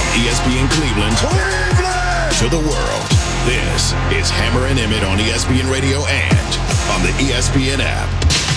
ESPN Cleveland to the world. This is Hammer and Emmett on ESPN Radio and on the ESPN app.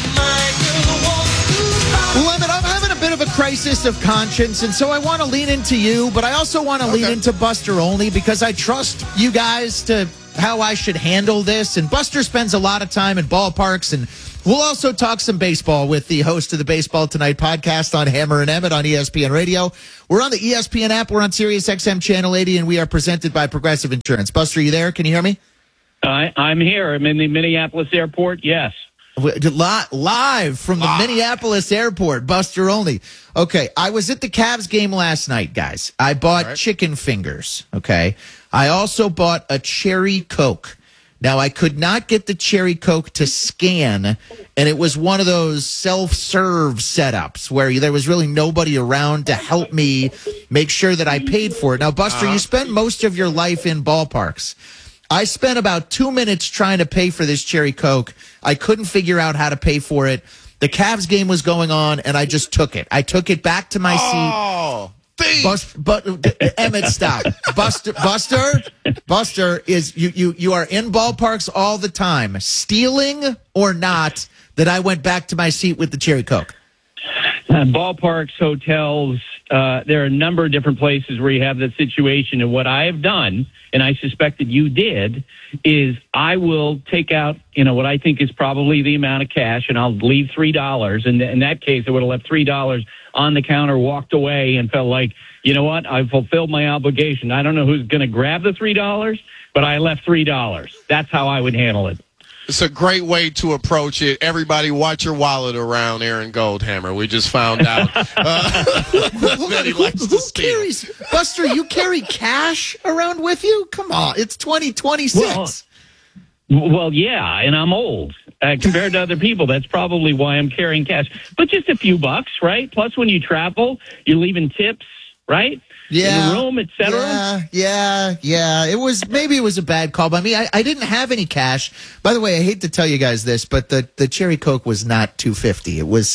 Well, Emmett, I'm having a bit of a crisis of conscience, and so I want to lean into you, but I also want to lean into Buster Olney because I trust you guys to how I should handle this. And Buster spends a lot of time in ballparks, and we'll also talk some baseball with the host of the Baseball Tonight podcast on Hammer and Emmett on ESPN Radio. We're on the ESPN app. We're on Sirius XM Channel 80, and we are presented by Progressive Insurance. Buster, you there? Can you hear me? I'm here. I'm in the Minneapolis airport. Yes. Live from the Minneapolis airport, Buster Olney. Okay, I was at the Cavs game last night, guys. I bought chicken fingers, okay? I also bought a cherry Coke. Now, I could not get the cherry Coke to scan, and it was one of those self-serve setups where there was really nobody around to help me make sure that I paid for it. Now, Buster, you spend most of your life in ballparks. I spent about 2 minutes trying to pay for this cherry Coke. I couldn't figure out how to pay for it. The Cavs game was going on, and I just took it. I took it back to my seat. Emmett, stop. Buster is you are in ballparks all the time, stealing or not, that I went back to my seat with the cherry Coke. Ballparks, hotels, there are a number of different places where you have that situation. And what I have done, and I suspect that you did, is I will take out, what I think is probably the amount of cash, and I'll leave $3. And in that case, I would have left $3 on the counter, walked away, and felt like, you know what, I fulfilled my obligation. I don't know who's going to grab the $3, but I left $3. That's how I would handle it. It's a great way to approach it. Everybody watch your wallet around Aaron Goldhammer. We just found out that he likes to steal. Buster, you carry cash around with you? Come on, it's 2026. Well, yeah, and I'm old. Compared to other people, that's probably why I'm carrying cash. But just a few bucks, right? Plus, when you travel, you're leaving tips, right? Yeah, in the room, etc. Yeah. It was a bad call by me. I didn't have any cash. By the way, I hate to tell you guys this, but the cherry Coke was not $2.50. It was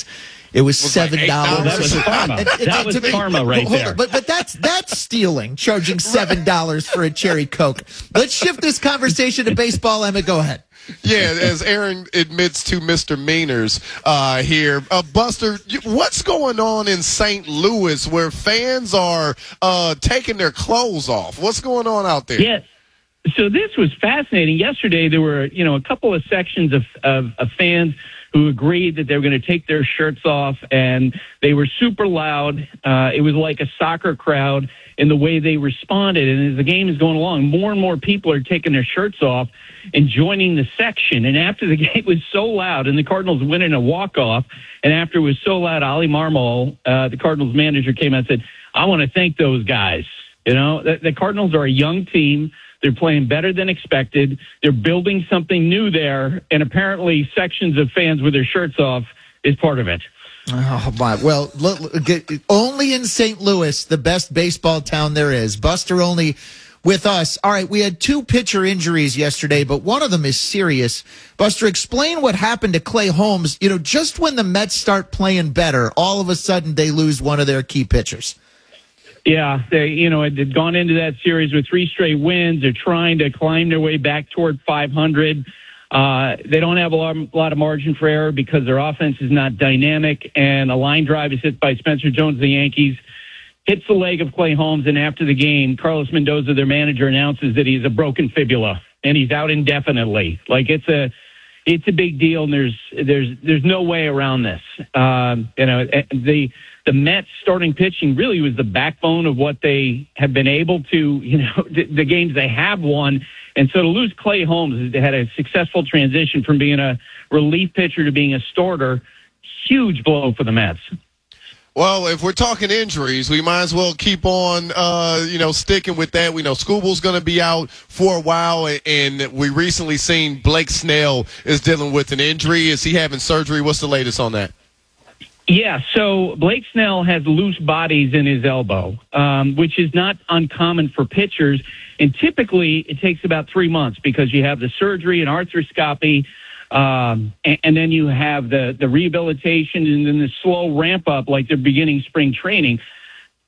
$7. That was karma. That was karma right there. But that's stealing, charging $7 for a cherry Coke. Let's shift this conversation to baseball. Emmett, go ahead. Yeah, as Aaron admits to misdemeanors here. Buster, what's going on in St. Louis where fans are taking their clothes off? What's going on out there? Yes. So this was fascinating. Yesterday, there were, a couple of sections of fans who agreed that they were going to take their shirts off, and they were super loud. It was like a soccer crowd in the way they responded. And as the game is going along, more and more people are taking their shirts off and joining the section. And after the game was so loud, and the Cardinals winning a walk-off, and after it was so loud, Oli Marmol, the Cardinals manager, came out and said, I want to thank those guys. The Cardinals are a young team. They're playing better than expected. They're building something new there, and apparently sections of fans with their shirts off is part of it. Oh, my. Well, only in St. Louis, the best baseball town there is. Buster Olney with us. All right, we had 2 pitcher injuries yesterday, but one of them is serious. Buster, explain what happened to Clay Holmes. Just when the Mets start playing better, all of a sudden they lose one of their key pitchers. Yeah, they had gone into that series with 3 straight wins. They're trying to climb their way back toward 500. They don't have a lot of margin for error because their offense is not dynamic, and a line drive is hit by Spencer Jones of the Yankees, hits the leg of Clay Holmes, and after the game, Carlos Mendoza, their manager, announces that he's a broken fibula, and he's out indefinitely. Like, it's a big deal, and there's no way around this. The Mets starting pitching really was the backbone of what they have been able to, the games they have won. And so to lose Clay Holmes, they had a successful transition from being a relief pitcher to being a starter. Huge blow for the Mets. Well, if we're talking injuries, we might as well keep on, sticking with that. We know Scooble's going to be out for a while, and we recently seen Blake Snell is dealing with an injury. Is he having surgery? What's the latest on that? Yeah, so Blake Snell has loose bodies in his elbow, which is not uncommon for pitchers. And typically it takes about 3 months because you have the surgery and arthroscopy, and then you have the rehabilitation and then the slow ramp up like they're beginning spring training.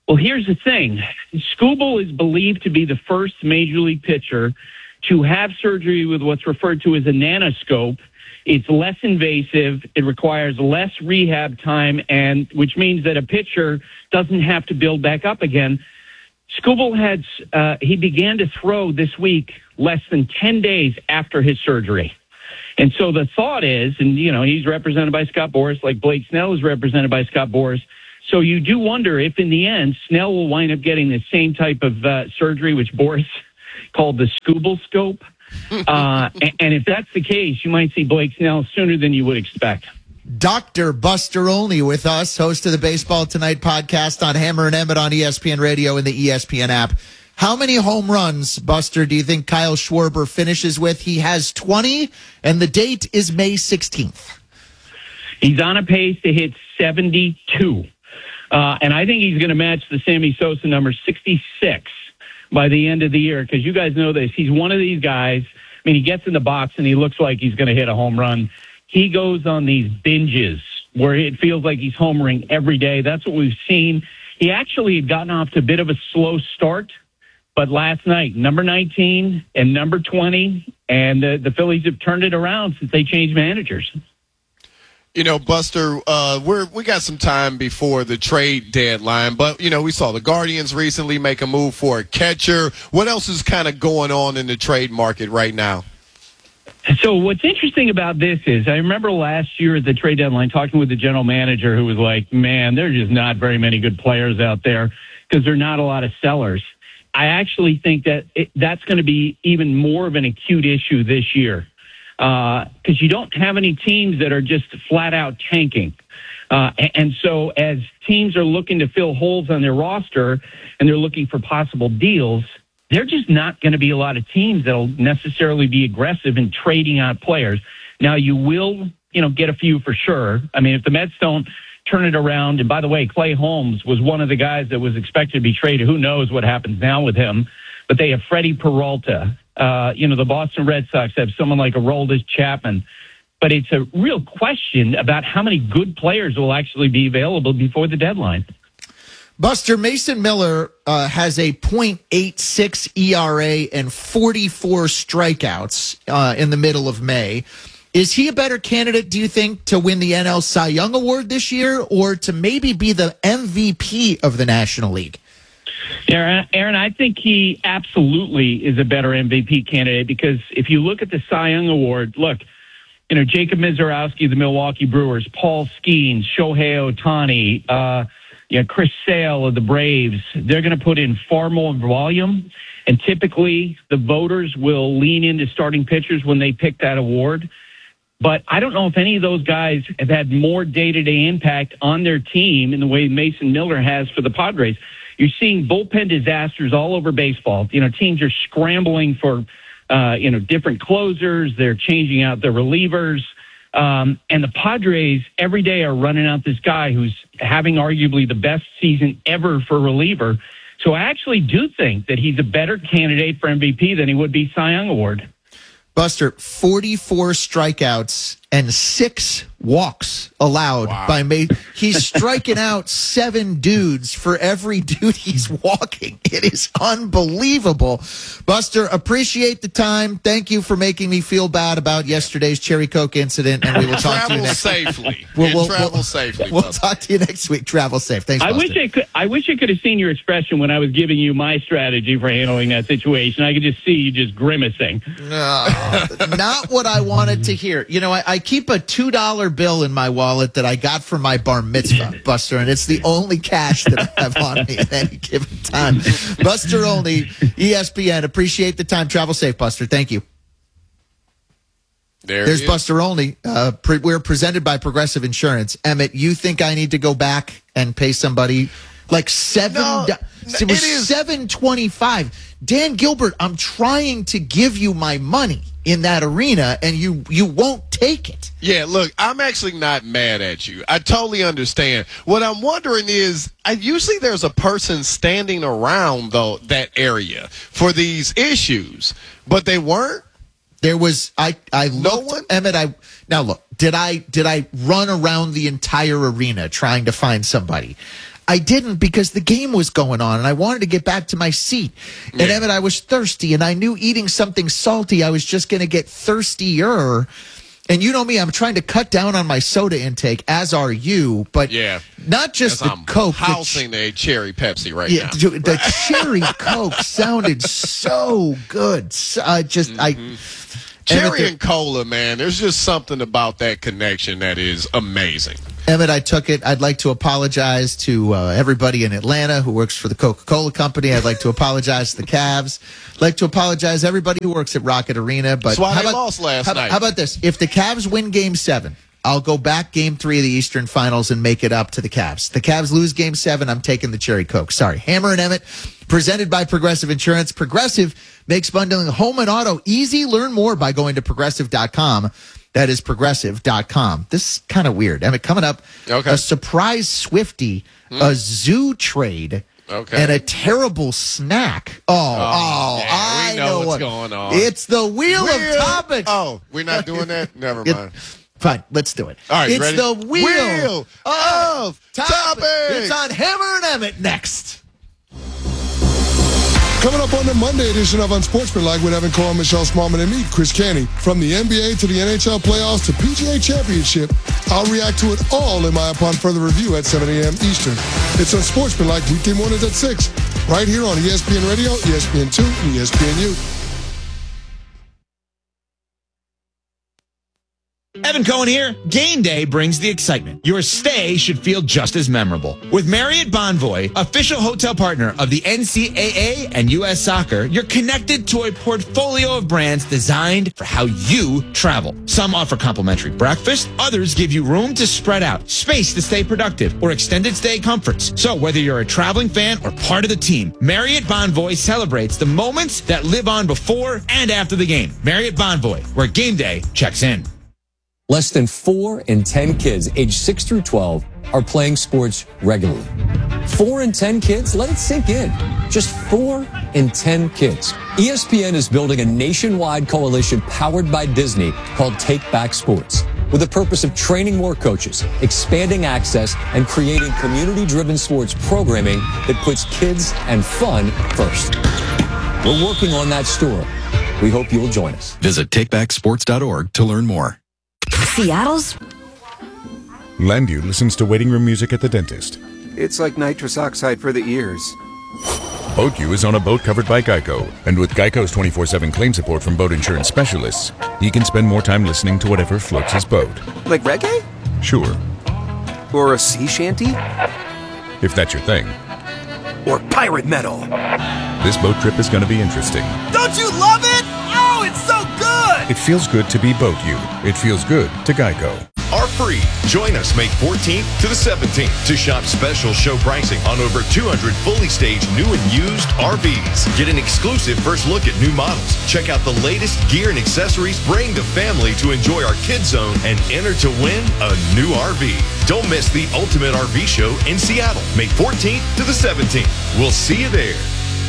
Well, here's the thing. Skubal is believed to be the first major league pitcher to have surgery with what's referred to as a nanoscope. It's less invasive. It requires less rehab time, and which means that a pitcher doesn't have to build back up again. Skubal he began to throw this week less than 10 days after his surgery. And so the thought is, and he's represented by Scott Boras, like Blake Snell is represented by Scott Boras. So you do wonder if in the end Snell will wind up getting the same type of surgery, which Boras called the Skubal scope. And if that's the case, you might see Blake Snell sooner than you would expect. Dr. Buster Olney with us, host of the Baseball Tonight podcast on Hammer and Emmett on ESPN Radio and the ESPN app. How many home runs, Buster, do you think Kyle Schwarber finishes with? He has 20, and the date is May 16th. He's on a pace to hit 72. And I think he's going to match the Sammy Sosa number 66 by the end of the year, because you guys know this. He's one of these guys. I mean, he gets in the box and he looks like he's going to hit a home run. He goes on these binges where it feels like he's homering every day. That's what we've seen. He actually had gotten off to a bit of a slow start, but last night, number 19 and number 20, and the Phillies have turned it around since they changed managers. Buster, we got some time before the trade deadline, but, we saw the Guardians recently make a move for a catcher. What else is kind of going on in the trade market right now? So what's interesting about this is I remember last year at the trade deadline talking with the general manager who was like, man, there are just not very many good players out there because there are not a lot of sellers. I actually think that that's going to be even more of an acute issue this year. Because you don't have any teams that are just flat out tanking. And so as teams are looking to fill holes on their roster and they're looking for possible deals, they're just not going to be a lot of teams that'll necessarily be aggressive in trading out players. Now, you will, get a few for sure. I mean, if the Mets don't turn it around, and by the way, Clay Holmes was one of the guys that was expected to be traded. Who knows what happens now with him? But they have Freddie Peralta. The Boston Red Sox have someone like Aroldis Chapman. But it's a real question about how many good players will actually be available before the deadline. Buster, Mason Miller has a .86 ERA and 44 strikeouts in the middle of May. Is he a better candidate, do you think, to win the NL Cy Young Award this year or to maybe be the MVP of the National League? Aaron, I think he absolutely is a better MVP candidate because if you look at the Cy Young Award, look, Jacob Mizorowski of the Milwaukee Brewers, Paul Skeens, Shohei Ohtani, Chris Sale of the Braves, they're going to put in far more volume, and typically the voters will lean into starting pitchers when they pick that award. But I don't know if any of those guys have had more day-to-day impact on their team in the way Mason Miller has for the Padres. You're seeing bullpen disasters all over baseball. Teams are scrambling for, different closers. They're changing out their relievers. And the Padres every day are running out this guy who's having arguably the best season ever for reliever. So I actually do think that he's a better candidate for MVP than he would be Cy Young Award. Buster, 44 strikeouts and 6 walks allowed by May. He's striking out 7 dudes for every dude he's walking. It is unbelievable. Buster, appreciate the time. Thank you for making me feel bad about yesterday's Cherry Coke incident, and we will talk to you next week. Travel safely. We'll talk to you next week. Travel safe. Thanks, Buster. I wish I could have seen your expression when I was giving you my strategy for handling that situation. I could just see you just grimacing. No, not what I wanted to hear. I keep a $2 bill in my wallet that I got for my bar mitzvah, Buster, and it's the only cash that I have on me at any given time. Buster Olney, ESPN. Appreciate the time. Travel safe, Buster. Thank you. There's Buster Olney. We're presented by Progressive Insurance. Emmett, you think I need to go back and pay somebody like $7.25? Dan Gilbert, I'm trying to give you my money in that arena, and you won't take it. Yeah, look, I'm actually not mad at you. I totally understand. What I'm wondering is, usually there's a person standing around, though, that area for these issues, but they weren't? There was, I looked, no one? Emmett, now look, did I run around the entire arena trying to find somebody? I didn't because the game was going on and I wanted to get back to my seat. And Emmett, I was thirsty and I knew eating something salty, I was just going to get thirstier. And you know me, I'm trying to cut down on my soda intake, as are you. But not just the Coke. I'm housing a cherry Pepsi right now. The cherry Coke sounded so good. Cherry and cola, man. There's just something about that connection that is amazing. Emmett, I took it. I'd like to apologize to everybody in Atlanta who works for the Coca-Cola Company. I'd like to apologize to the Cavs. I'd like to apologize to everybody who works at Rocket Arena. But that's why they lost last night. How about this? If the Cavs win Game 7, I'll go back Game 3 of the Eastern Finals and make it up to the Cavs. The Cavs lose Game 7, I'm taking the cherry Coke. Sorry. Hammer and Emmett, presented by Progressive Insurance. Progressive makes bundling home and auto easy. Learn more by going to Progressive.com. That is Progressive.com. This is kind of weird. Emmett, coming up, a surprise Swiftie, a zoo trade, and a terrible snack. I know what's going on. It's the Wheel of Topics. Oh, we're not doing that? Never mind. Fine, let's do it. All right, it's ready? The Wheel of Topics. It's on Hammer and Emmett next. Coming up on the Monday edition of Unsportsmanlike with Evan Cohen, Michelle Smallman, and me, Chris Canty. From the NBA to the NHL playoffs to PGA Championship, I'll react to it all in my upon further review at 7 a.m. Eastern. It's Unsportsmanlike weekday mornings at 6, right here on ESPN Radio, ESPN2, and ESPNU. Evan Cohen here. Game day brings the excitement. Your stay should feel just as memorable. With Marriott Bonvoy, official hotel partner of the NCAA and U.S. Soccer, you're connected to a portfolio of brands designed for how you travel. Some offer complimentary breakfast. Others give you room to spread out, space to stay productive, or extended stay comforts. So whether you're a traveling fan or part of the team, Marriott Bonvoy celebrates the moments that live on before and after the game. Marriott Bonvoy, where game day checks in. Less than 4 in 10 kids aged 6 through 12 are playing sports regularly. 4 in 10 kids? Let it sink in. Just 4 in 10 kids. ESPN is building a nationwide coalition powered by Disney called Take Back Sports, with the purpose of training more coaches, expanding access, and creating community-driven sports programming that puts kids and fun first. We're working on that story. We hope you'll join us. Visit takebacksports.org to learn more. Seattle's Landview listens to waiting room music at the dentist. It's like nitrous oxide for the ears. BoatU is on a boat covered by Geico, and with Geico's 24/7 claim support from boat insurance specialists, he can spend more time listening to whatever floats his boat. Like reggae? Sure. Or a sea shanty? If that's your thing. Or pirate metal. This boat trip is going to be interesting. Don't you love it? Oh, it's so good! It feels good to be BoatU. It feels good to Geico. Are free. Join us May 14th to the 17th to shop special show pricing on over 200 fully staged new and used RVs. Get an exclusive first look at new models. Check out the latest gear and accessories. Bring the family to enjoy our Kids Zone and enter to win a new RV. Don't miss the Ultimate RV Show in Seattle, May 14th to the 17th. We'll see you there.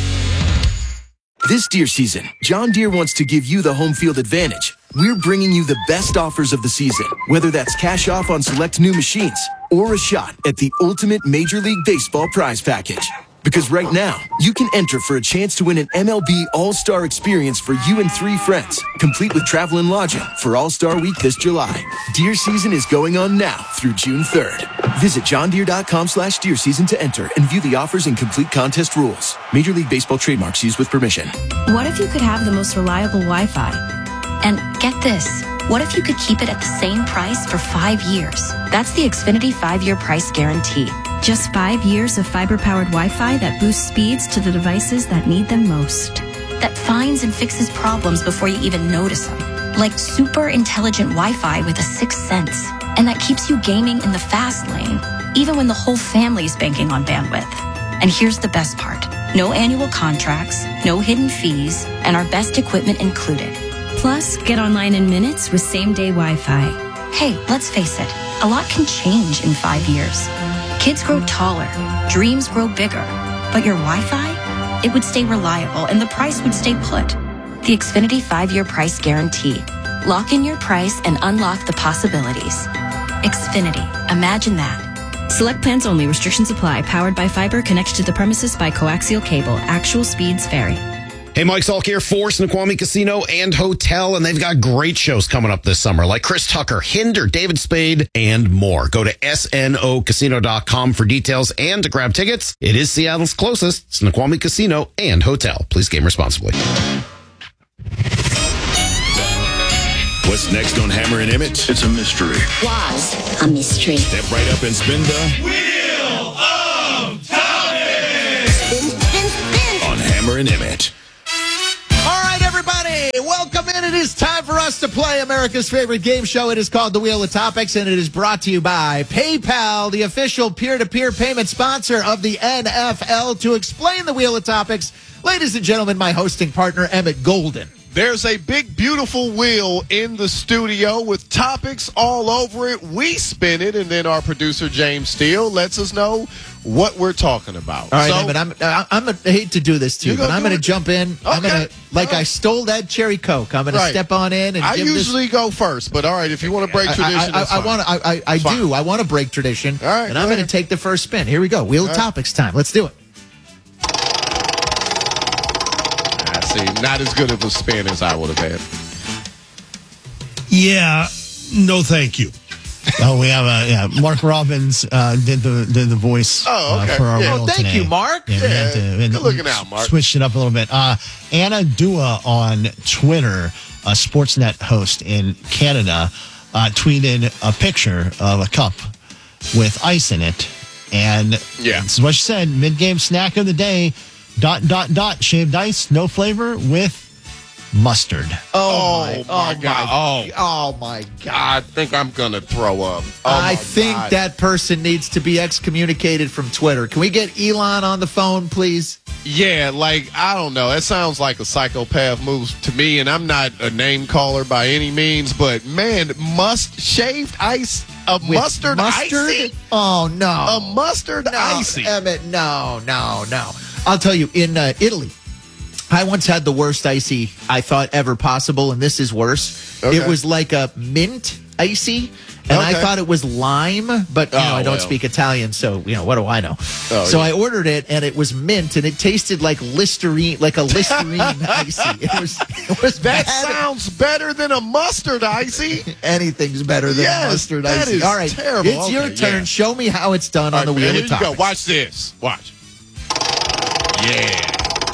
This Deere season, John Deere wants to give you the home field advantage. We're bringing you the best offers of the season, whether that's cash off on select new machines or a shot at the ultimate Major League Baseball prize package. Because right now, you can enter for a chance to win an MLB All-Star experience for you and 3 friends, complete with travel and lodging for All-Star Week this July. Deer season is going on now through June 3rd. Visit johndeere.com/deer season to enter and view the offers and complete contest rules. Major League Baseball trademarks used with permission. What if you could have the most reliable Wi-Fi? And get this, what if you could keep it at the same price for 5 years? That's the Xfinity 5-year price guarantee. Just 5 years of fiber-powered Wi-Fi that boosts speeds to the devices that need them most. That finds and fixes problems before you even notice them. Like super intelligent Wi-Fi with a 6th sense. And that keeps you gaming in the fast lane, even when the whole family's banking on bandwidth. And here's the best part. No annual contracts, no hidden fees, and our best equipment included. Plus, get online in minutes with same-day Wi-Fi. Hey, let's face it, a lot can change in 5 years. Kids grow taller, dreams grow bigger, but your Wi-Fi, it would stay reliable and the price would stay put. The Xfinity 5-year price guarantee. Lock in your price and unlock the possibilities. Xfinity, imagine that. Select plans only. Restrictions apply. Powered by fiber. Connected to the premises by coaxial cable. Actual speeds vary. Hey, Mike Salk here for Snoqualmie Casino and Hotel, and they've got great shows coming up this summer, like Chris Tucker, Hinder, David Spade, and more. Go to snocasino.com for details and to grab tickets. It is Seattle's closest Snoqualmie Casino and Hotel. Please game responsibly. What's next on Hammer and Emmett? It's a mystery. Was a mystery. Step right up and spin the Wheel of Time! Spin. on Hammer and Emmett. All right, everybody, welcome in. It is time for us to play America's favorite game show. It is called The Wheel of Topics, and it is brought to you by PayPal, the official peer-to-peer payment sponsor of the NFL. To explain The Wheel of Topics, ladies and gentlemen, my hosting partner, Emmett Golden. There's a big, beautiful wheel in the studio with topics all over it. We spin it, and then our producer, James Steele, lets us know what we're talking about. All right, Emmett, I'm gonna hate to do this to you, but I'm going to jump in. Okay. I'm going to, I stole that cherry Coke. I'm going to step on in and I give usually go first, but all right, if you want to break tradition, that's fine. I want to break tradition, all right, and I'm going to take the first spin. Here we go. Wheel of Topics time. Let's do it. See, not as good of a spin as I would have had. Yeah, no, thank you. Oh, we have Mark Robbins did the voice for our wheel thank today. you, Mark. Yeah, Good looking out, Mark. Switched it up a little bit. Anna Dua on Twitter, a Sportsnet host in Canada, tweeted a picture of a cup with ice in it, and this is what she said: mid-game snack of the day. ... shaved ice, no flavor, with mustard. Oh my God! I think I'm gonna throw up. I think that person needs to be excommunicated from Twitter. Can we get Elon on the phone, please? Yeah, I don't know. That sounds like a psychopath move to me, and I'm not a name caller by any means, but man, shaved ice, mustard icy? Oh no, a mustard icy. Emmett, no. I'll tell you, in Italy, I once had the worst icy I thought ever possible, and this is worse. Okay. It was like a mint icy, and I thought it was lime, but I don't speak Italian, so what do I know? I ordered it, and it was mint, and it tasted like Listerine, like a Listerine icy. It was that bad. sounds better than a mustard icy. Anything's better than a mustard that icy. Is all right, terrible. it's your turn. Yeah. Show me how it's done on the Wheel of Topics. Here you go. Watch this. Watch. Yeah.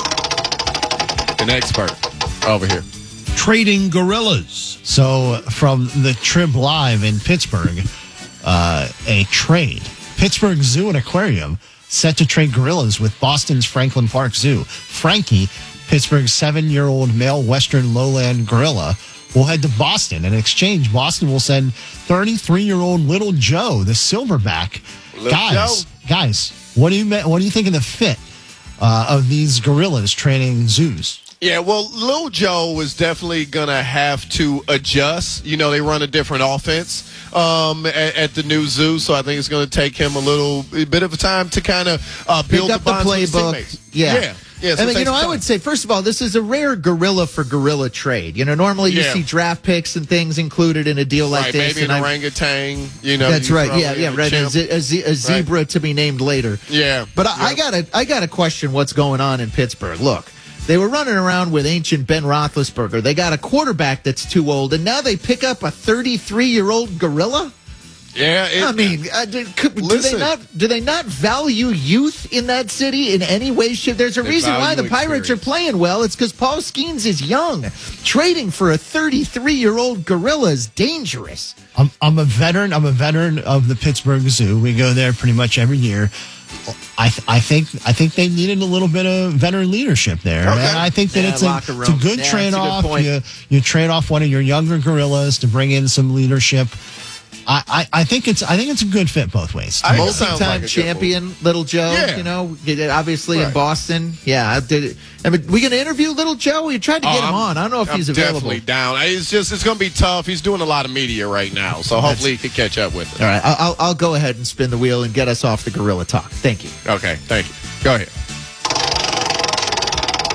An expert over here. Trading gorillas. So from the Trib Live in Pittsburgh, a trade. Pittsburgh Zoo and Aquarium set to trade gorillas with Boston's Franklin Park Zoo. Frankie, Pittsburgh's 7-year-old male western lowland gorilla, will head to Boston. In exchange, Boston will send 33-year-old Little Joe, the silverback. Guys, what do you think of the fit of these gorillas training zoos? Yeah, well, Lil Joe is definitely going to have to adjust. They run a different offense at the new zoo, so I think it's going to take him a bit of a time to kind of build up the playbook. Yeah, so I would say, first of all, this is a rare gorilla for gorilla trade. Normally you see draft picks and things included in a deal like this. Maybe an orangutan. That's right. Yeah, right. A zebra to be named later. Yeah, but I got to question what's going on in Pittsburgh. Look. They were running around with ancient Ben Roethlisberger. They got a quarterback that's too old, and now they pick up a 33-year-old gorilla? Yeah. Do they not value youth in that city in any way? There's a reason why the Pirates are playing well. It's because Paul Skeens is young. Trading for a 33-year-old gorilla is dangerous. I'm a veteran. I'm a veteran of the Pittsburgh Zoo. We go there pretty much every year. I think they needed a little bit of veteran leadership there. Okay. And I think that it's a good trade-off. You trade off one of your younger gorillas to bring in some leadership. I think it's a good fit both ways. Multi-time champion, Little Joe. Obviously in Boston. Yeah, I did it. I mean, we going to interview Little Joe? We tried to get him on. I don't know if he's available. Definitely down. It's going to be tough. He's doing a lot of media right now, so hopefully he can catch up with it. All right, I'll go ahead and spin the wheel and get us off the gorilla talk. Thank you. Okay, thank you. Go ahead.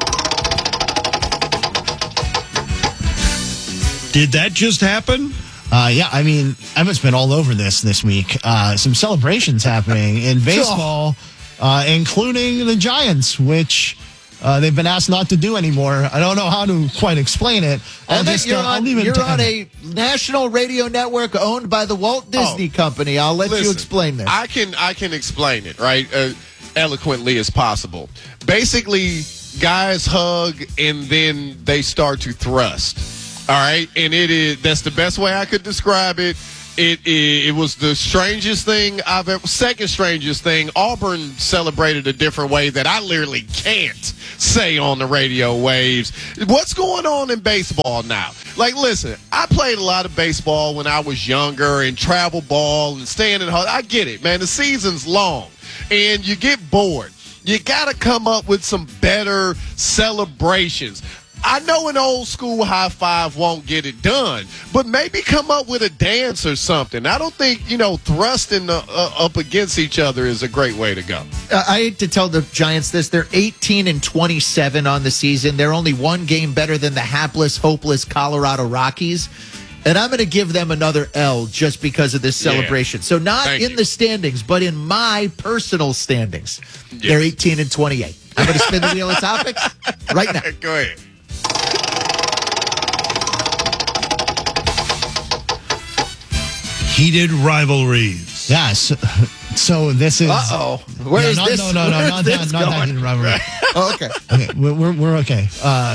Did that just happen? Yeah, I mean, Emmett's been all over this week. Some celebrations happening in baseball, including the Giants, which they've been asked not to do anymore. I don't know how to quite explain it. You're on a national radio network owned by the Walt Disney Company. I'll let you explain this. I can explain it, right, eloquently as possible. Basically, guys hug and then they start to thrust. All right, and that's the best way I could describe it. It was the strangest thing second strangest thing. Auburn celebrated a different way that I literally can't say on the radio waves. What's going on in baseball now? Like, listen, I played a lot of baseball when I was younger and travel ball and staying in the I get it, man. The season's long and you get bored. You got to come up with some better celebrations. I know an old school high five won't get it done, but maybe come up with a dance or something. I don't think, thrusting up against each other is a great way to go. I hate to tell the Giants this. They're 18-27 on the season. They're only one game better than the hapless, hopeless Colorado Rockies. And I'm going to give them another L just because of this celebration. So not in the standings, but in my personal standings. Yes. They're 18-28. I'm going to spin the wheel of topics right now. Go ahead. Heated rivalries. Yes. So this is. Where is this? No, not that heated rivalry. Okay. Okay, we're okay.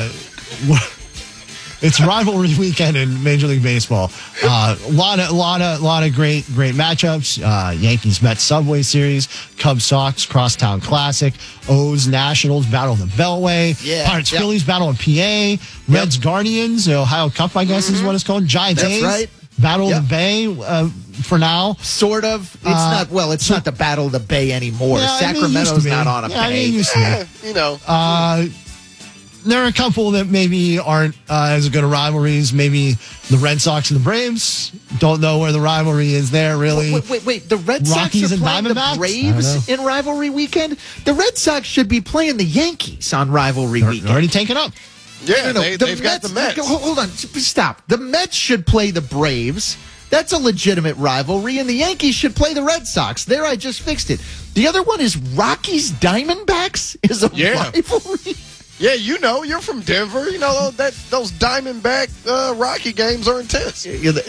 It's rivalry weekend in Major League Baseball. A lot of great matchups. Yankees Mets Subway Series, Cubs Sox Crosstown Classic, O's Nationals Battle of the Beltway, Pirates Phillies Battle of PA, Reds Guardians, the Ohio Cup I guess is what it's called. Giants A's. Right. Battle of the Bay for now. Sort of. It's not, it's not the Battle of the Bay anymore. Sacramento's not on a bay. It used to be. There are a couple that maybe aren't as good of rivalries. Maybe the Red Sox and the Braves. Don't know where the rivalry is there, really. Wait. The Red Sox are playing the Braves in rivalry weekend? The Red Sox should be playing the Yankees on rivalry weekend. They're already taken up. Yeah, they've got the Mets. Hold on. Stop. The Mets should play the Braves. That's a legitimate rivalry. And the Yankees should play the Red Sox. There, I just fixed it. The other one is Rockies Diamondbacks is a rivalry. Yeah, you're from Denver. Those Diamondback Rocky games are intense.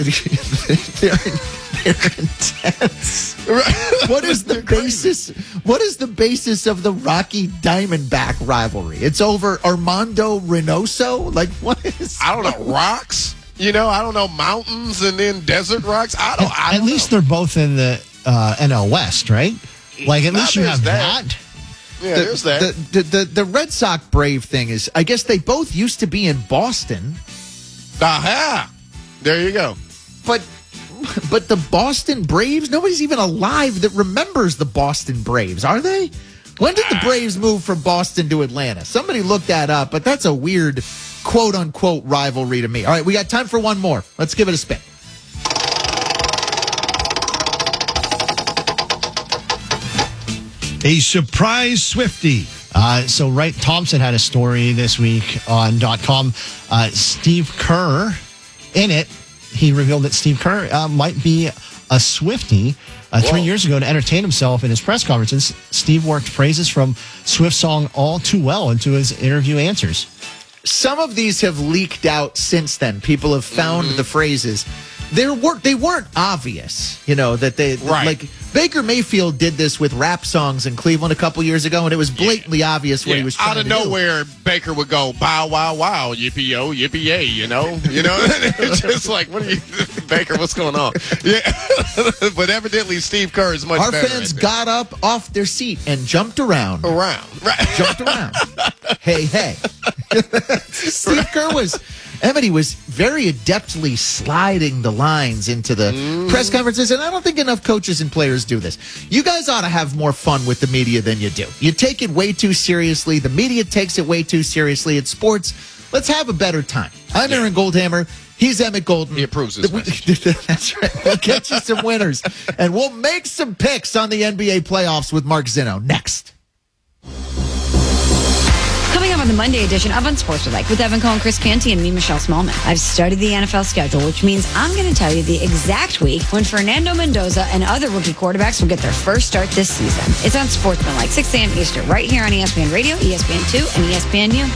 They're intense. What is the basis? What is the basis of the Rocky Diamondback rivalry? It's over Armando Reynoso? Like, what is? I don't know. Rocks? I don't know. Mountains and then desert rocks? I don't At least they're both in the NL West, right? Like, at least you have that. Yeah, there's that. The Red Sox Brave thing is, I guess they both used to be in Boston. Aha! There you go. But the Boston Braves, nobody's even alive that remembers the Boston Braves, are they? When did the Braves move from Boston to Atlanta? Somebody look that up, but that's a weird quote-unquote rivalry to me. All right, we got time for one more. Let's give it a spin. A surprise Swiftie. So Wright Thompson had a story this week on .com. Steve Kerr, in it, he revealed that Steve Kerr might be a Swiftie. 3 years ago, to entertain himself in his press conferences, Steve worked phrases from Swift's song All Too Well into his interview answers. Some of these have leaked out since then. People have found the phrases. They weren't obvious, that they like Baker Mayfield did this with rap songs in Cleveland a couple years ago, and it was blatantly obvious what he was trying to do. Out of nowhere, Baker would go, bow, wow, wow, yippee-yo, yippee-yay, It's just like, what are you, Baker, what's going on? Yeah, but evidently Steve Kerr is much better. Our fans got up off their seat and jumped around. Right. Jumped around. Hey. Steve Kerr was very adeptly sliding the lines into the press conferences, and I don't think enough coaches and players do this. You guys ought to have more fun with the media than you do. You take it way too seriously. The media takes it way too seriously. It's sports. Let's have a better time. I'm Aaron Goldhammer. He's Emmett Golden. He approves his message. That's right. We'll get you some winners, and we'll make some picks on the NBA playoffs with Mark Zinno next. Coming up up on the Monday edition of Unsportsmanlike with Evan Cohen, Chris Canty, and me, Michelle Smallman. I've studied the NFL schedule, which means I'm going to tell you the exact week when Fernando Mendoza and other rookie quarterbacks will get their first start this season. It's Unsportsmanlike, 6 a.m. Eastern, right here on ESPN Radio, ESPN2, and ESPNU.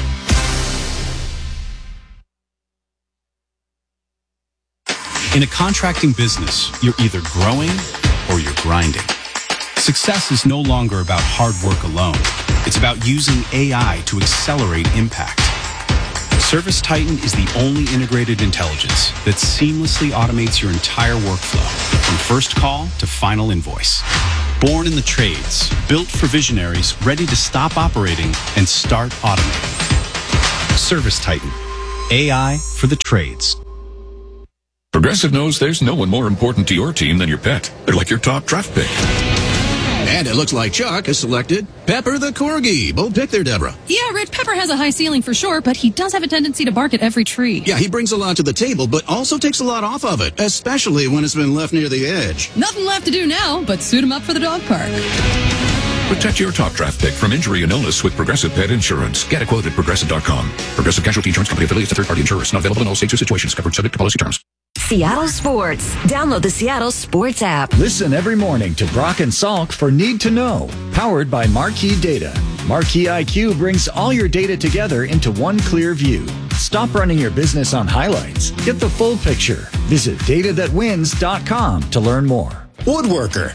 In a contracting business, you're either growing or you're grinding. Success is no longer about hard work alone. It's about using AI to accelerate impact. ServiceTitan is the only integrated intelligence that seamlessly automates your entire workflow, from first call to final invoice. Born in the trades, built for visionaries ready to stop operating and start automating. ServiceTitan, AI for the trades. Progressive knows there's no one more important to your team than your pet. They're like your top draft pick. And it looks like Chuck has selected Pepper the Corgi. Bold pick there, Deborah. Yeah, Rich, Pepper has a high ceiling for sure, but he does have a tendency to bark at every tree. Yeah, he brings a lot to the table, but also takes a lot off of it, especially when it's been left near the edge. Nothing left to do now but suit him up for the dog park. Protect your top draft pick from injury and illness with Progressive Pet Insurance. Get a quote at Progressive.com. Progressive Casualty Insurance Company affiliates and third-party insurers. Not available in all states or situations. Covered subject to policy terms. Seattle Sports. Download the Seattle Sports app. Listen every morning to Brock and Salk for Need to Know. Powered by Marquee Data. Marquee IQ brings all your data together into one clear view. Stop running your business on highlights. Get the full picture. Visit datathatwins.com to learn more. Woodworker.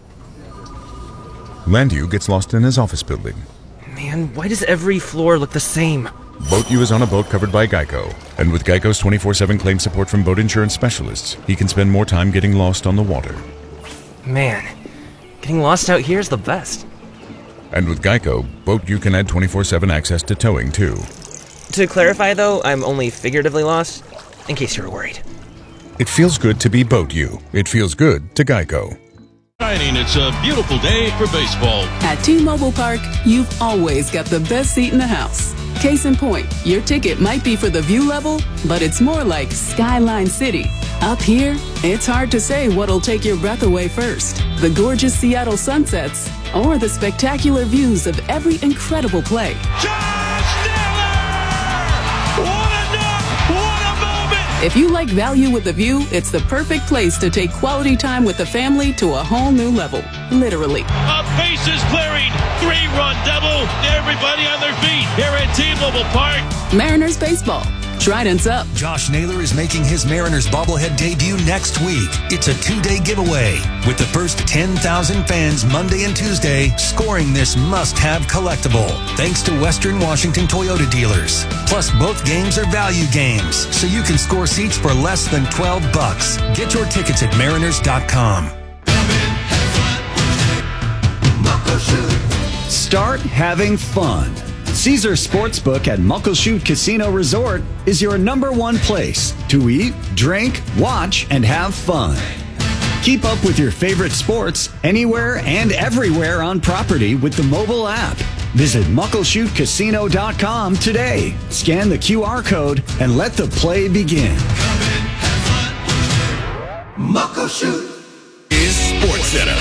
Landu gets lost in his office building. Man, why does every floor look the same? Boat U is on a boat covered by Geico. And with Geico's 24/7 claim support from boat insurance specialists, he can spend more time getting lost on the water. Man, getting lost out here is the best. And with Geico, Boat U can add 24/7 access to towing, too. To clarify, though, I'm only figuratively lost, in case you were worried. It feels good to be Boat U. It feels good to Geico. It's a beautiful day for baseball. At T-Mobile Park, you've always got the best seat in the house. Case in point, your ticket might be for the view level, but it's more like Skyline City. Up here, it's hard to say what'll take your breath away first. The gorgeous Seattle sunsets or the spectacular views of every incredible play. If you like value with the view, it's the perfect place to take quality time with the family to a whole new level. Literally. A bases clearing, 3-run double. Everybody on their feet here at T-Mobile Park. Mariners baseball. Trident's up. Josh Naylor is making his Mariners bobblehead debut next week. It's a 2-day giveaway with the first 10,000 fans Monday and Tuesday scoring this must-have collectible. Thanks to Western Washington Toyota dealers. Plus, both games are value games, so you can score seats for less than $12. Get your tickets at mariners.com. Start having fun. Caesar Sportsbook at Muckleshoot Casino Resort is your #1 place to eat, drink, watch, and have fun. Keep up with your favorite sports anywhere and everywhere on property with the mobile app. Visit muckleshootcasino.com today. Scan the QR code and let the play begin. Muckleshoot is SportsCenter.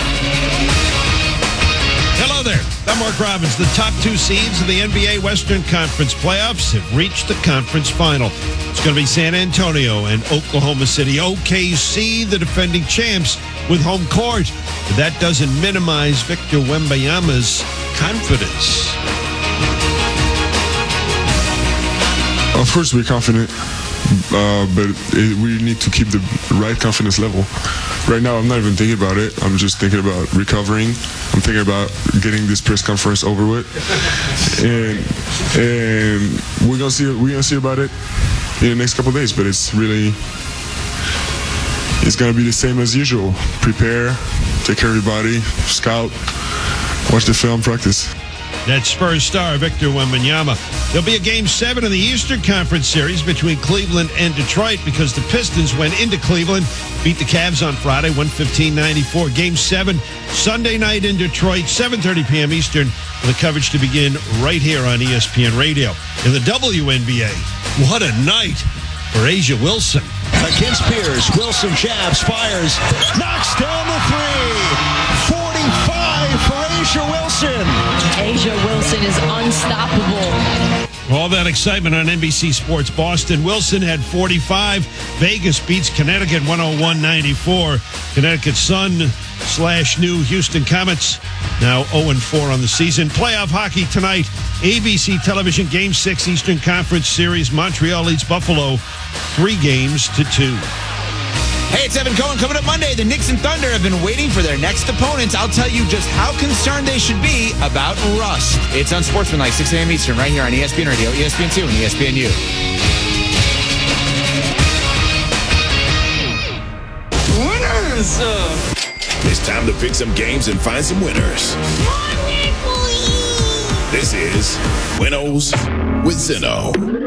Hello there. I'm Mark Robbins. The top 2 seeds of the NBA Western Conference playoffs have reached the conference final. It's going to be San Antonio and Oklahoma City. OKC, the defending champs, with home court. But that doesn't minimize Victor Wembanyama's confidence. Of course, we're confident, but we need to keep the right confidence level. Right now, I'm not even thinking about it. I'm just thinking about recovering. I'm thinking about getting this press conference over with, and we're gonna see about it in the next couple of days. But it's gonna be the same as usual. Prepare, take care of your body, scout, watch the film, practice. That's Spurs star Victor Wembanyama. There'll be a Game 7 of the Eastern Conference Series between Cleveland and Detroit because the Pistons went into Cleveland, beat the Cavs on Friday, 115-94. Game 7, Sunday night in Detroit, 7:30 p.m. Eastern, with the coverage to begin right here on ESPN Radio. In the WNBA, what a night for A'ja Wilson. Against Pierce, Wilson jabs, fires, knocks down the 3. 45 for A'ja Wilson. A'ja Wilson is unstoppable. All that excitement on NBC Sports Boston. Wilson had 45. Vegas beats Connecticut 101-94. Connecticut Sun/New Houston Comets now 0-4 on the season. Playoff hockey tonight. ABC television Game 6 Eastern Conference Series. Montreal leads Buffalo 3-2. Hey, it's Evan Cohen. Coming up Monday, the Knicks and Thunder have been waiting for their next opponents. I'll tell you just how concerned they should be about rust. It's Unsportsmanlike, 6 a.m. Eastern, right here on ESPN Radio, ESPN2, and ESPNU. Winners! It's time to pick some games and find some winners. This is Winnows with Zinno.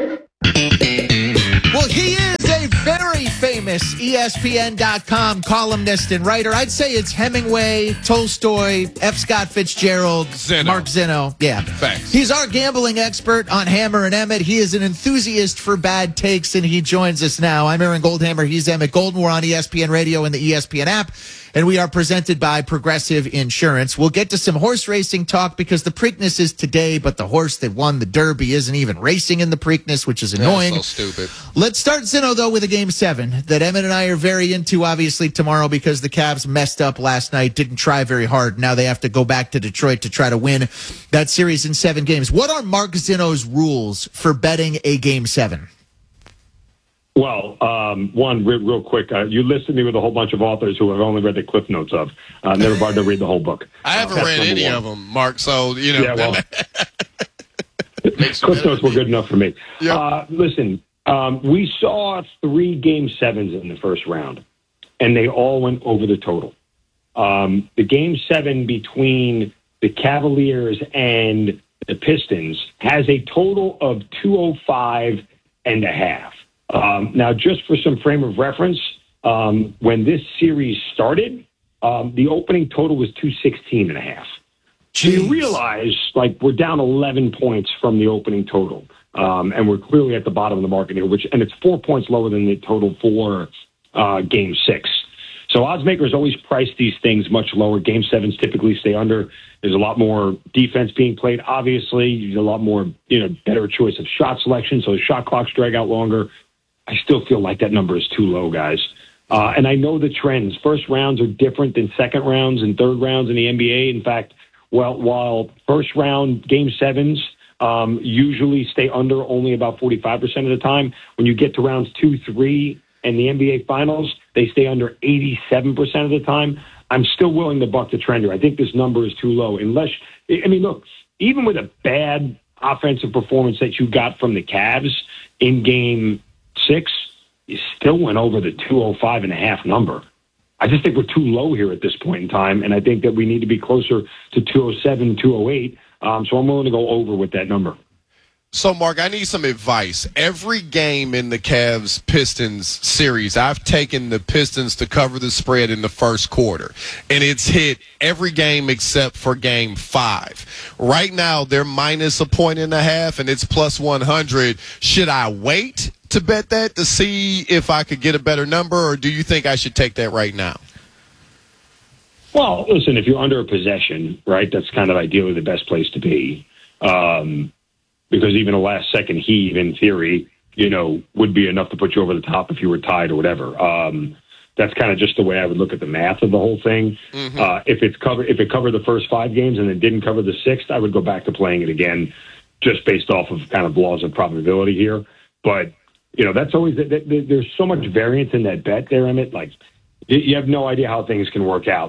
Well, he is a very famous ESPN.com columnist and writer. I'd say it's Hemingway, Tolstoy, F. Scott Fitzgerald, Mark Zinno. Yeah. Thanks. He's our gambling expert on Hammer and Emmett. He is an enthusiast for bad takes, and he joins us now. I'm Aaron Goldhammer. He's Emmett Golden. We're on ESPN Radio and the ESPN app, and we are presented by Progressive Insurance. We'll get to some horse racing talk because the Preakness is today, but the horse that won the Derby isn't even racing in the Preakness, which is annoying. That's so stupid. Let's start, Zinno, though, with a Game 7 that Emmett and I are very into, obviously, tomorrow because the Cavs messed up last night, didn't try very hard. Now they have to go back to Detroit to try to win that series in 7 games. What are Mark Zinno's rules for betting a Game 7? Well, one, real quick, you listed me with a whole bunch of authors who I've only read the cliff notes of. Never bothered to read the whole book. I haven't read any of them, Mark, so, you know. Yeah, well, cliff notes were good enough for me. Yep. Listen, we saw 3 Game 7s in the first round, and they all went over the total. The Game 7 between the Cavaliers and the Pistons has a total of 205.5. Now, just for some frame of reference, when this series started, the opening total was 216.5. So you realize, like, we're down 11 points from the opening total, and we're clearly at the bottom of the market here, and it's 4 points lower than the total for Game 6. So oddsmakers always price these things much lower. Game 7s typically stay under. There's a lot more defense being played, obviously. There's a lot more, better choice of shot selection, so the shot clocks drag out longer. I still feel like that number is too low, guys. And I know the trends. First rounds are different than second rounds and third rounds in the NBA. In fact, while first round Game 7s usually stay under only about 45% of the time, when you get to rounds 2, 3, and the NBA Finals, they stay under 87% of the time. I'm still willing to buck the trend here. I think this number is too low. Look, even with a bad offensive performance that you got from the Cavs in Game 6, you still went over the 205.5 number. I just think we're too low here at this point in time, and I think that we need to be closer to 207, 208. So I'm willing to go over with that number. So, Mark, I need some advice. Every game in the Cavs-Pistons series, I've taken the Pistons to cover the spread in the first quarter, and it's hit every game except for Game 5. Right now, they're minus 1.5, and it's plus 100. Should I wait to bet that to see if I could get a better number, or do you think I should take that right now? Well, listen, if you're under a possession, right, that's kind of ideally the best place to be. Because even a last-second heave, in theory, would be enough to put you over the top if you were tied or whatever. That's kind of just the way I would look at the math of the whole thing. Mm-hmm. If it covered the first 5 games and it didn't cover the 6th, I would go back to playing it again, just based off of kind of laws of probability here. But that's always there's so much variance in that bet there, Emmett. Like, you have no idea how things can work out.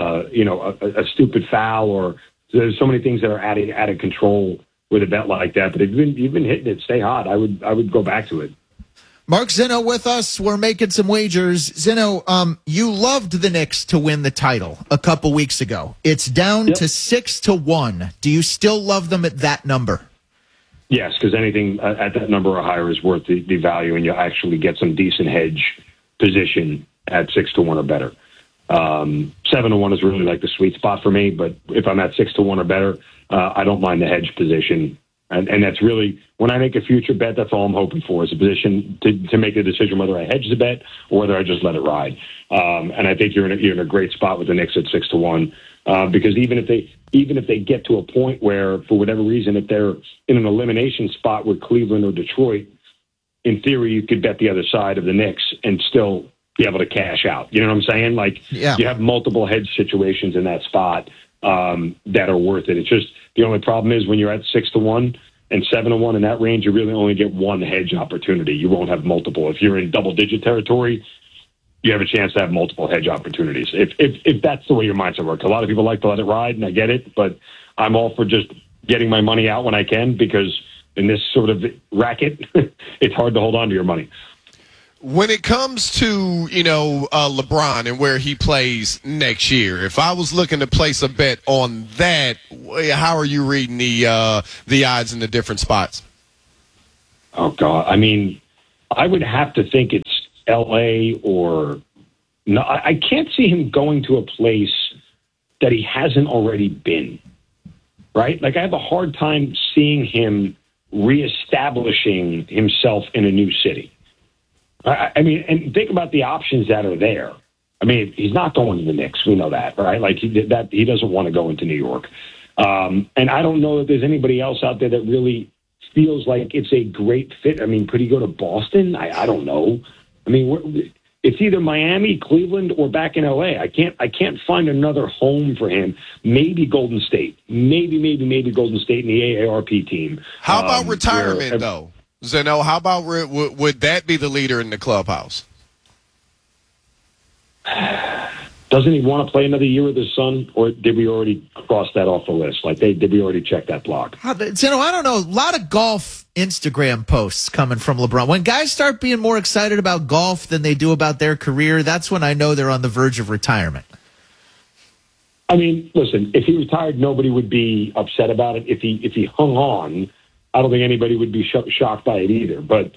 A stupid foul, or there's so many things that are out of control with a bet like that. But if you've been hitting it, stay hot. I would go back to it. Mark Zinno with us. We're making some wagers. Zinno, you loved the Knicks to win the title a couple weeks ago. It's down to 6-1. Do you still love them at that number? Yes, because anything at that number or higher is worth the value, and you'll actually get some decent hedge position at 6-1 or better. 7-1 is really like the sweet spot for me, but if I'm at 6-1 or better, I don't mind the hedge position. And that's really, when I make a future bet, that's all I'm hoping for, is a position to make a decision whether I hedge the bet or whether I just let it ride. And I think you're in a great spot with the Knicks at 6-1. because even if they get to a point where, for whatever reason, if they're in an elimination spot with Cleveland or Detroit, in theory, you could bet the other side of the Knicks and still be able to cash out. You know what I'm saying? Like, you have multiple hedge situations in that spot that are worth it. It's just the only problem is when you're at 6-1 and 7-1 in that range, you really only get one hedge opportunity. You won't have multiple. If you're in double-digit territory, you have a chance to have multiple hedge opportunities. If that's the way your mindset works. A lot of people like to let it ride, and I get it, but I'm all for just getting my money out when I can, because in this sort of racket, it's hard to hold on to your money. When it comes to, LeBron and where he plays next year, if I was looking to place a bet on that, how are you reading the odds in the different spots? Oh, God. I mean, I would have to think it's L.A. or no. I can't see him going to a place that he hasn't already been, right? Like, I have a hard time seeing him reestablishing himself in a new city. I mean, and think about the options that are there. I mean, he's not going to the Knicks. We know that, right? Like, he doesn't want to go into New York. And I don't know that there's anybody else out there that really feels like it's a great fit. I mean, could he go to Boston? I don't know. I mean, it's either Miami, Cleveland, or back in L.A. I can't find another home for him. Maybe Golden State. Maybe Golden State in the AARP team. How about retirement, though? Zeno, how about would that be the leader in the clubhouse? Doesn't he want to play another year with his son, or did we already cross that off the list? Like, did we already check that block? Zeno, I don't know. A lot of golf Instagram posts coming from LeBron. When guys start being more excited about golf than they do about their career, that's when I know they're on the verge of retirement. I mean, listen, if he retired, nobody would be upset about it. If he hung on, I don't think anybody would be shocked by it either. But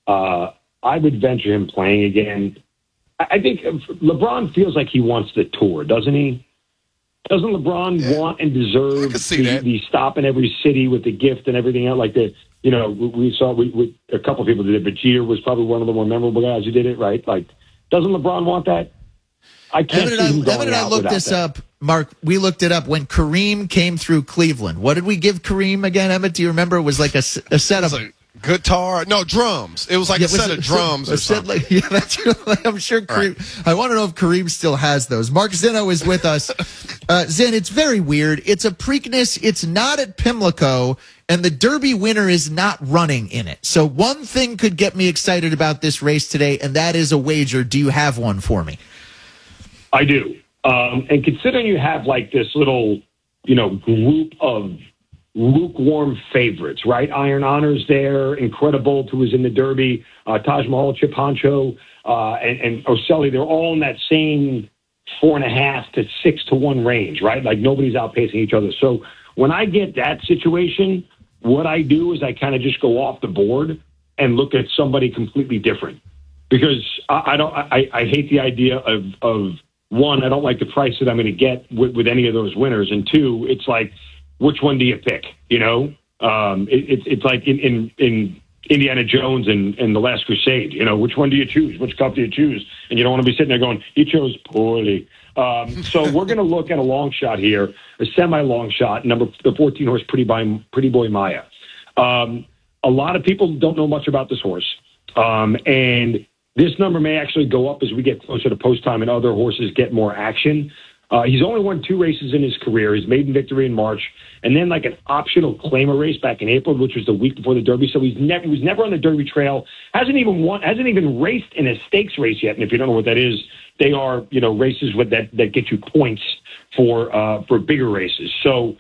I would venture him playing again. I think LeBron feels like he wants the tour, doesn't he? Doesn't LeBron want and deserve the stop in every city with the gift and everything else? Like we saw a couple of people did it, but Jeter was probably one of the more memorable guys who did it, right? Like, doesn't LeBron want that? I can't see him going and I looked this up, Mark. We looked it up when Kareem came through Cleveland. What did we give Kareem again, Emmett? Do you remember? It was like a set of guitar, drums. It was like a set of drums or something. That's I'm sure Kareem. Right. I want to know if Kareem still has those. Mark Zeno is with us. Zen, it's very weird. It's a Preakness. It's not at Pimlico, and the Derby winner is not running in it. So one thing could get me excited about this race today, and that is a wager. Do you have one for me? I do. And considering you have like this little, group of lukewarm favorites, right? Iron Honor's there, Incredible, who was in the Derby, Taj Mahal, Chip Honcho, and Oselli. They're all in that same 4.5 to 6 to 1 range, right? Like, nobody's outpacing each other. So when I get that situation, what I do is I kind of just go off the board and look at somebody completely different, because I hate the idea of one, I don't like the price that I'm going to get with any of those winners, and two, it's like, which one do you pick? It's like in Indiana Jones and The Last Crusade. Which one do you choose? Which cup do you choose? And you don't want to be sitting there going, you chose poorly. So we're going to look at a long shot here, a semi-long shot, the 14-horse Pretty Boy Maya. A lot of people don't know much about this horse, and this number may actually go up as we get closer to post time and other horses get more action. He's only won 2 races in his career. His maiden victory in March, and then like an optional claimer race back in April, which was the week before the Derby. So he was never on the Derby trail. Hasn't even raced in a stakes race yet. And if you don't know what that is, they are races that get you points for bigger races. So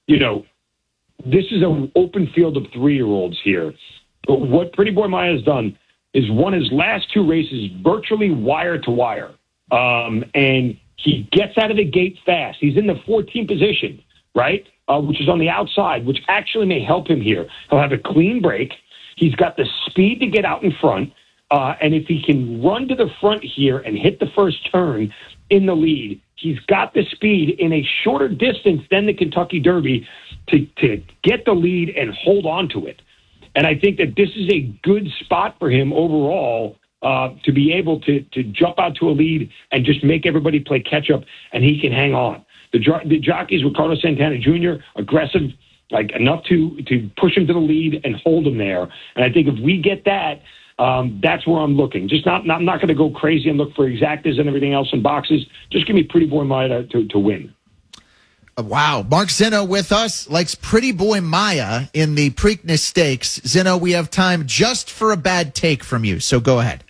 this is an open field of 3-year-olds here. But what Pretty Boy Maya has done is won his last 2 races virtually wire to wire. And he gets out of the gate fast. He's in the 14th position, right? Which is on the outside, which actually may help him here. He'll have a clean break. He's got the speed to get out in front. And if he can run to the front here and hit the first turn in the lead, he's got the speed in a shorter distance than the Kentucky Derby to get the lead and hold on to it. And I think that this is a good spot for him overall to be able to jump out to a lead and just make everybody play catch up, and he can hang on. The jockeys with Carlos Santana Jr., aggressive, like enough to push him to the lead and hold him there. And I think if we get that, that's where I'm looking. I'm not going to go crazy and look for exactas and everything else in boxes. Just give me Pretty Boy Maya to win. Wow. Mark Zinno with us, likes Pretty Boy Maya in the Preakness Stakes. Zinno, we have time just for a bad take from you, so go ahead.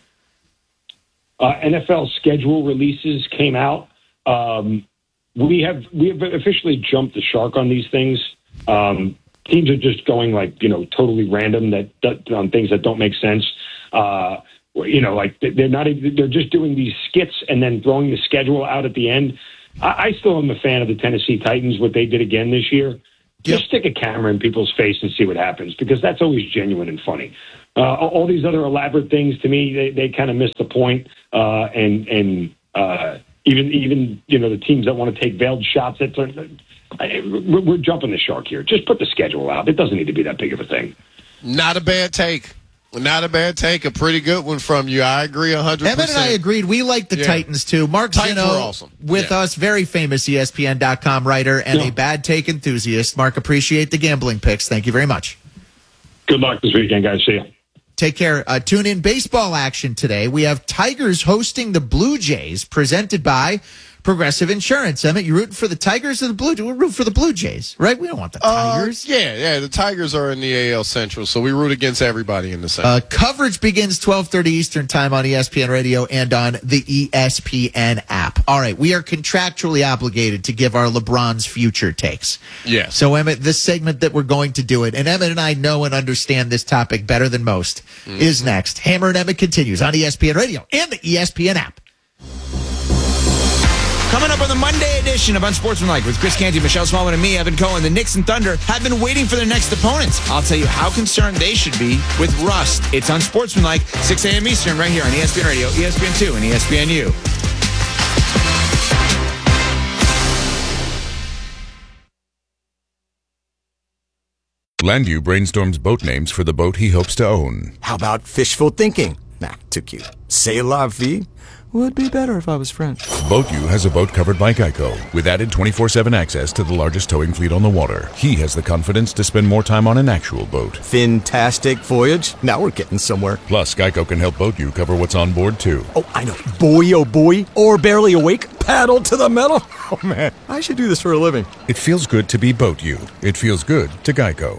NFL schedule releases came out. We have officially jumped the shark on these things. Teams are just going totally random on things that don't make sense. They're just doing these skits and then throwing the schedule out at the end. I still am a fan of the Tennessee Titans, what they did again this year. Just stick a camera in people's face and see what happens, because that's always genuine and funny. All these other elaborate things, to me, they kind of miss the point. Even the teams that want to take veiled shots, we're jumping the shark here. Just put the schedule out. It doesn't need to be that big of a thing. Not a bad take. Not a bad take. A pretty good one from you. I agree 100%. Evan and I agreed. We like the Titans, too. Mark Zinno awesome. with us, very famous ESPN.com writer and a bad take enthusiast. Mark, appreciate the gambling picks. Thank you very much. Good luck this weekend, guys. See you. Take care. Tune in baseball action today. We have Tigers hosting the Blue Jays, presented by Progressive Insurance. Emmett, you rooting for the Tigers or the Blue Jays? We root for the Blue Jays, right? We don't want the Tigers. Yeah. The Tigers are in the AL Central, so we root against everybody in the Central. Coverage begins 12:30 Eastern Time on ESPN Radio and on the ESPN app. All right, we are contractually obligated to give our LeBron's future takes. Yes. So, Emmett, this segment that we're going to do it, and Emmett and I know and understand this topic better than most, is next. Hammer and Emmett continues on ESPN Radio and the ESPN app. Coming up on the Monday edition of Unsportsmanlike with Chris Canty, Michelle Smallman, and me, Evan Cohen, the Knicks and Thunder have been waiting for their next opponents. I'll tell you how concerned they should be with rust. It's Unsportsmanlike, 6 a.m. Eastern, right here on ESPN Radio, ESPN2, and ESPNU. Landu brainstorms boat names for the boat he hopes to own. How about fishful thinking? Nah, too cute. C'est la vie? Would be better if I was French. BoatU has a boat covered by Geico with added 24/7 access to the largest towing fleet on the water. He has the confidence to spend more time on an actual boat. Fantastic voyage. Now we're getting somewhere. Plus, Geico can help BoatU cover what's on board, too. Oh, I know. Boy, oh boy. Or barely awake. Paddle to the metal. Oh, man. I should do this for a living. It feels good to be BoatU. It feels good to Geico.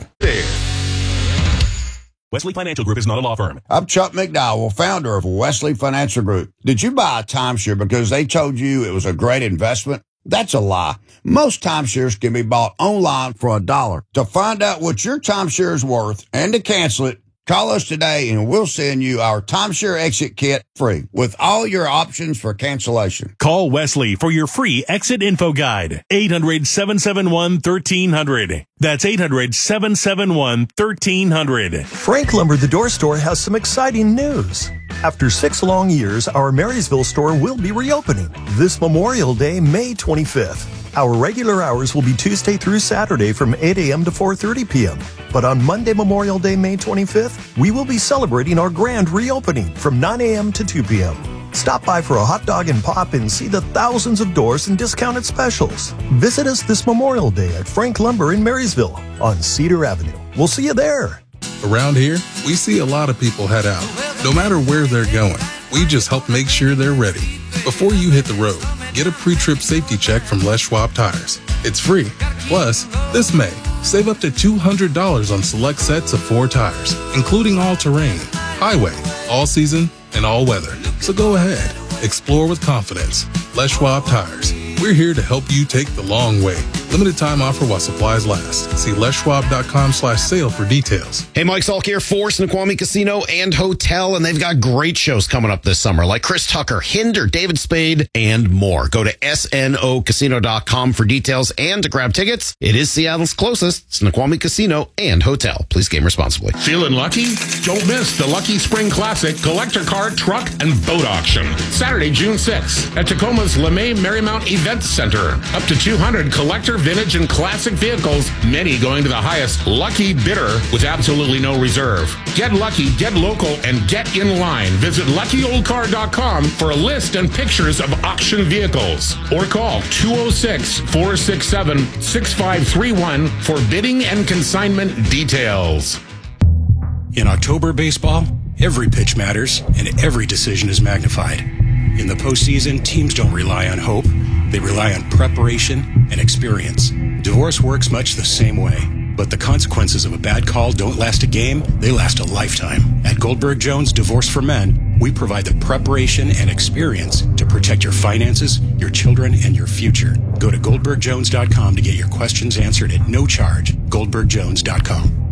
Wesley Financial Group is not a law firm. I'm Chuck McDowell, founder of Wesley Financial Group. Did you buy a timeshare because they told you it was a great investment? That's a lie. Most timeshares can be bought online for $1. To find out what your timeshare is worth and to cancel it, call us today and we'll send you our timeshare exit kit free with all your options for cancellation. Call Wesley for your free exit info guide. 800-771-1300. That's 800-771-1300. Frank Lumber, the door store, has some exciting news. After 6 long years, our Marysville store will be reopening this Memorial Day, May 25th. Our regular hours will be Tuesday through Saturday from 8 a.m. to 4:30 p.m. But on Monday, Memorial Day, May 25th, we will be celebrating our grand reopening from 9 a.m. to 2 p.m. Stop by for a hot dog and pop and see the thousands of doors and discounted specials. Visit us this Memorial Day at Frank Lumber in Marysville on Cedar Avenue. We'll see you there. Around here, we see a lot of people head out. No matter where they're going, we just help make sure they're ready. Before you hit the road, get a pre-trip safety check from Les Schwab Tires. It's free. Plus, this May, save up to $200 on select sets of 4 tires, including all-terrain, highway, all-season, and all-weather. So go ahead. Explore with confidence. Les Schwab Tires. We're here to help you take the long way. Limited time offer while supplies last. See leschwab.com/sale for details. Hey, Mike Salk here for Snoqualmie Casino and Hotel, and they've got great shows coming up this summer, like Chris Tucker, Hinder, David Spade, and more. Go to snocasino.com for details and to grab tickets. It is Seattle's closest Snoqualmie Casino and Hotel. Please game responsibly. Feeling lucky? Don't miss the Lucky Spring Classic Collector Car, Truck, and Boat Auction. Saturday, June 6th at Tacoma's LeMay Marymount Events Center. Up to 200 collector vintage, and classic vehicles, many going to the highest lucky bidder with absolutely no reserve. Get lucky, get local, and get in line. Visit LuckyOldCar.com for a list and pictures of auction vehicles. Or call 206-467-6531 for bidding and consignment details. In October baseball, every pitch matters and every decision is magnified. In the postseason, teams don't rely on hope. They rely on preparation and experience. Divorce works much the same way. But the consequences of a bad call don't last a game, they last a lifetime. At Goldberg Jones Divorce for Men, we provide the preparation and experience to protect your finances, your children, and your future. Go to GoldbergJones.com to get your questions answered at no charge. GoldbergJones.com.